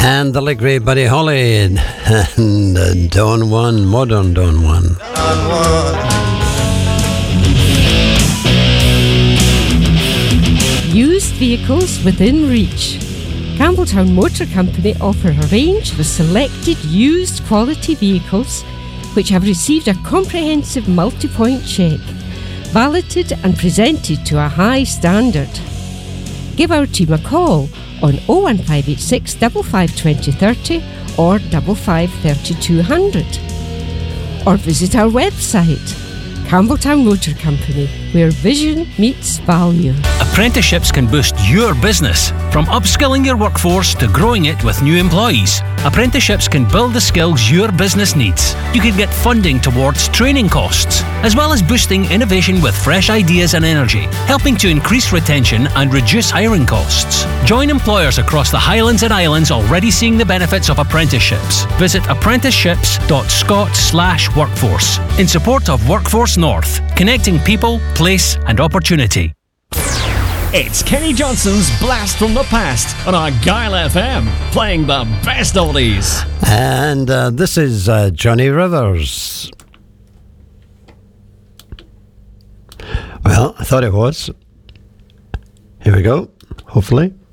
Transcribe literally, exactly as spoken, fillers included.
And the late great Buddy Holly and, and uh, Don Juan, modern Don Juan. Don Juan. Used vehicles within reach. Campbelltown Motor Company offer a range of selected used quality vehicles which have received a comprehensive multi-point check, validated and presented to a high standard. Give our team a call on oh one five eight six, five five two oh three oh or five five three two hundred. Or visit our website, Campbelltown Motor Company, where vision meets value. Apprenticeships can boost your business, from upskilling your workforce to growing it with new employees. Apprenticeships can build the skills your business needs. You can get funding towards training costs, as well as boosting innovation with fresh ideas and energy, helping to increase retention and reduce hiring costs. Join employers across the Highlands and Islands already seeing the benefits of apprenticeships. Visit apprenticeships dot scot slash workforce in support of Workforce North, connecting people, place and opportunity. It's Kenny Johnson's Blast from the Past on Argyle F M, playing the best oldies. And uh, this is uh, Johnny Rivers. Well, I thought it was. Here we go, hopefully.